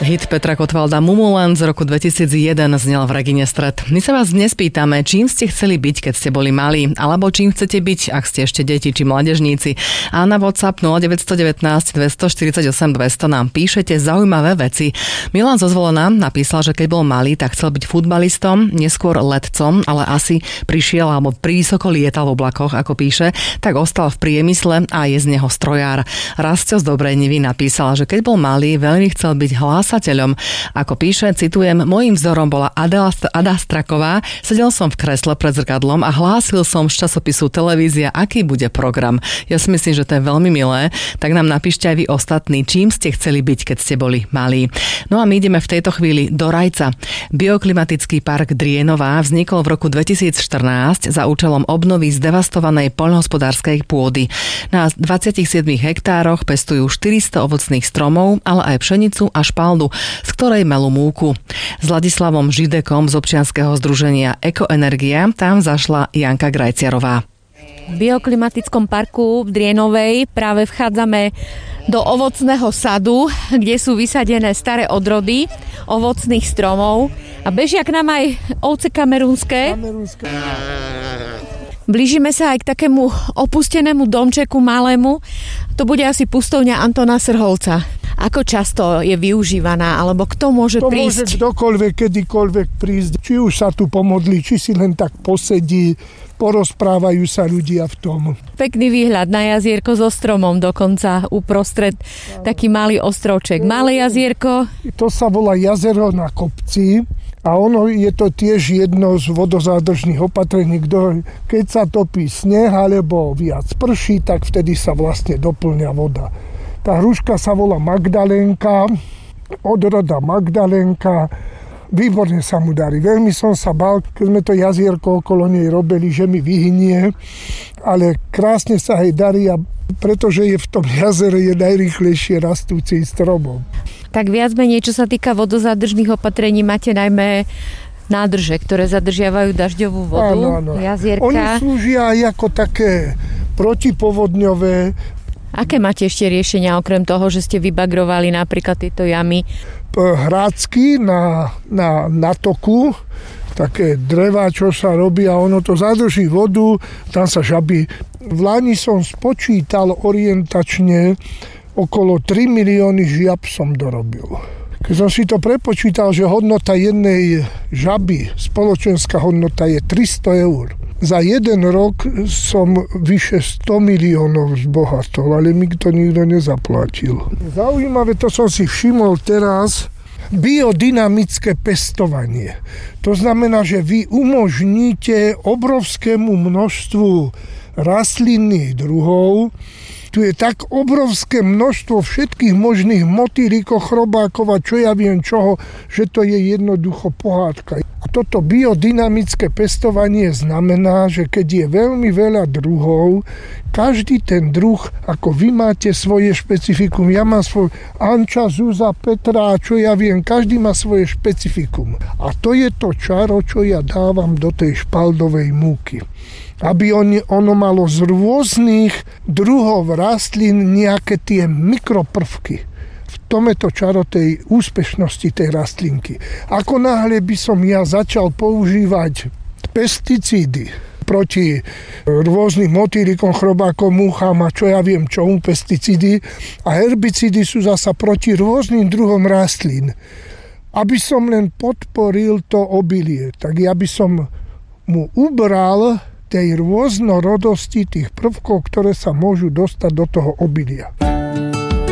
Hit Petra Gottwalda Mumulen z roku 2001 znel v Regine Stred. My sa vás dnes pýtame, čím ste chceli byť, keď ste boli malí, alebo čím chcete byť, ak ste ešte deti či mládežníci. A na WhatsApp 0919 248 200 nám píšete zaujímavé veci. Milan zo Zvolena napísal, že keď bol malý, tak chcel byť futbalistom, neskôr letcom, ale asi prišiel alebo prísoko lietal v oblakoch, ako píše, tak ostal v priemysle a je z neho strojár. Rastio z Dobrej Nivy napísala, že keď bol malý, veľmi chcel byť hlásateľom. Ako píše, citujem, mojím vzorom bola Ada Straková, sedel som v kresle pred zrkadlom a hlásil som z časopisu Televízia, aký bude program. Ja si myslím, že to je veľmi milé, tak nám napíšte aj vy ostatní, čím ste chceli byť, keď ste boli malí. No a my ideme v tejto chvíli do Rajca. Bioklimatický park Drienová vznikol v roku 2014 za účelom obnovy zdevastovanej poľnohospodárskej pôdy. Na 27 hektároch pestujú 400 ovocných stromov, ale aj pšenicu a špaldu, z ktorej melú múku. S Ladislavom Židekom z občianskeho združenia Ekoenergia tam zašla Janka Grajciarová. V bioklimatickom parku v Drienovej práve vchádzame do ovocného sadu, kde sú vysadené staré odrody ovocných stromov a bežia k nám aj ovce kamerúnske. Blížime sa aj k takému opustenému domčeku malému. To bude asi pustovňa Antona Srholca. Ako často je využívaná, alebo kto môže prísť? To môže kdokoľvek, kedykoľvek prísť. Či už sa tu pomodlí, či si len tak posedí, porozprávajú sa ľudia v tom. Pekný výhľad na jazierko so stromom dokonca uprostred, taký malý ostrovček. Malé jazierko. To sa volá jazero na kopci. A ono je to tiež jedno z vodozádržných opatrení, keď sa topí sneh alebo viac prší, tak vtedy sa vlastne doplňa voda. Tá hruška sa volá Magdalénka, odroda Magdalénka, výborne sa mu darí. Veľmi som sa bál, keď sme to jazierko okolo nej robili, že mi vyhynie, ale krásne sa jej darí, a pretože je v tom jazere je najrýchlejšie rastúci stromom. Tak viac menej, čo sa týka vodozádržných opatrení, máte najmä nádrže, ktoré zadržiavajú dažďovú vodu, áno. jazierka. Oni slúžia aj ako také protipovodňové. Aké máte ešte riešenia, okrem toho, že ste vybagrovali napríklad tieto jamy? Hrácky na toku, také drevá, čo sa robí a ono to zadrží vodu, tam sa žaby. V Lani som spočítal orientačne, okolo 3 milióny žiab som dorobil. Keď som si to prepočítal, že hodnota jednej žaby, spoločenská hodnota je 300 eur. Za jeden rok som vyše 100 miliónov zbohatol, ale mi to nikto nezaplatil. Zaujímavé, to som si všimol teraz, biodynamické pestovanie. To znamená, že vy umožníte obrovskému množstvu rastlinných druhov. Tu je tak obrovské množstvo všetkých možných motýlikov, chrobákov a čo ja viem čoho, že to je jednoducho pohádka. A toto biodynamické pestovanie znamená, že keď je veľmi veľa druhov, každý ten druh, ako vy máte svoje špecifikum, ja mám svoj Anča, Zuza, Petra, čo ja viem, každý má svoje špecifikum. A to je to čaro, čo ja dávam do tej špaldovej múky. Aby ono malo z rôznych druhov rastlín nejaké tie mikroprvky. V tom je to čaro tej úspešnosti tej rastlinky. Ako náhle by som ja začal používať pesticídy proti rôznym motýlikom, chrobákom, múcham a čo ja viem čomu, pesticídy, a herbicídy sú zasa proti rôznym druhom rastlín. Aby som len podporil to obilie, tak ja by som mu ubral tej rôznorodosti tých prvkov, ktoré sa môžu dostať do toho obilia.